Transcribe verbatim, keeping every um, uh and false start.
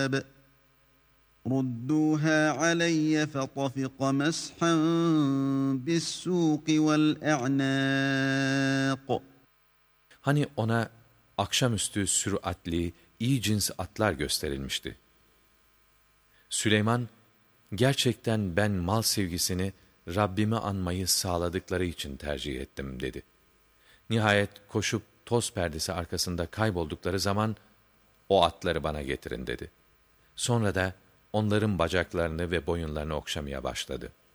الْكِتَابَ رُدُّوهَا عَلَيَّ فَطَفِقَ مَسْحًا بِالسُّوقِ وَالْأَعْنَاقِ. Hani ona akşamüstü süratli, iyi cins atlar gösterilmişti. Süleyman, gerçekten ben mal sevgisini Rabbimi anmayı sağladıkları için tercih ettim dedi. Nihayet koşup toz perdesi arkasında kayboldukları zaman, o atları bana getirin dedi. Sonra da onların bacaklarını ve boyunlarını okşamaya başladı.